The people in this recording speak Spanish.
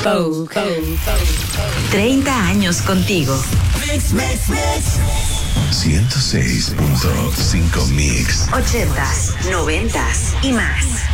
30 años contigo. 106.5 Mix. 80s, 90s y más.